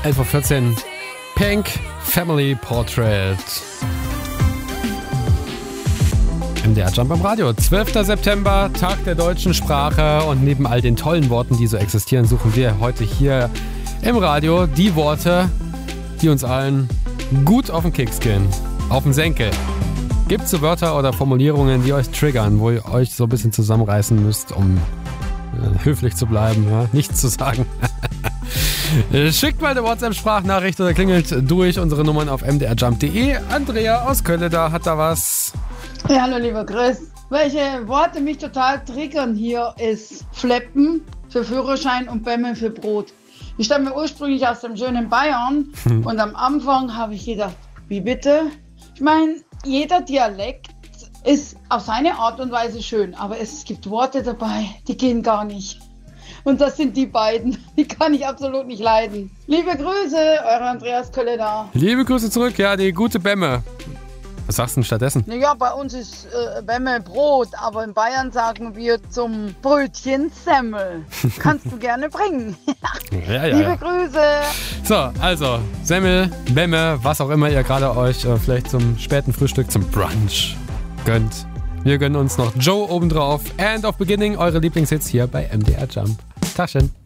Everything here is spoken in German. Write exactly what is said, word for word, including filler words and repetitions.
elf Uhr vierzehn. Pink Family Portrait. M D R Jump am Radio. zwölfter September, Tag der deutschen Sprache. Und neben all den tollen Worten, die so existieren, suchen wir heute hier im Radio die Worte, die uns allen gut auf den Keks gehen. Auf den Senkel. Gibt es so Wörter oder Formulierungen, die euch triggern, wo ihr euch so ein bisschen zusammenreißen müsst, um äh, höflich zu bleiben, ja? Nichts zu sagen? Schickt mal eine WhatsApp-Sprachnachricht oder klingelt durch unsere Nummern auf m d r jump punkt d e. Andrea aus Köln, da hat da was. Ja, hallo lieber Chris. Welche Worte mich total triggern hier ist Fleppen für Führerschein und Bämme für Brot. Ich stamme ursprünglich aus dem schönen Bayern hm. und am Anfang habe ich gedacht, wie bitte? Ich meine, jeder Dialekt ist auf seine Art und Weise schön, aber es gibt Worte dabei, die gehen gar nicht. Und das sind die beiden, die kann ich absolut nicht leiden. Liebe Grüße, eure Andreas Kölle da. Liebe Grüße zurück, ja, die gute Bämme. Was sagst du denn stattdessen? Naja, bei uns ist äh, Bämme Brot, aber in Bayern sagen wir zum Brötchen Semmel. Kannst du gerne bringen. ja, ja, Liebe ja. Grüße. So, also Semmel, Bämme, was auch immer ihr gerade euch äh, vielleicht zum späten Frühstück, zum Brunch gönnt. Wir gönnen uns noch Joe obendrauf. And of Beginning, eure Lieblingshits hier bei M D R Jump. Taschen.